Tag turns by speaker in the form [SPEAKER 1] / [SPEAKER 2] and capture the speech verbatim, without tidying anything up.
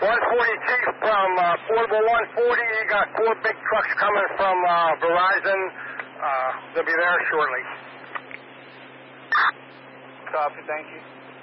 [SPEAKER 1] one forty Chief from uh, Portable one forty. You got four big trucks coming from uh, Verizon. Uh, they'll be there shortly.
[SPEAKER 2] Copy, thank you.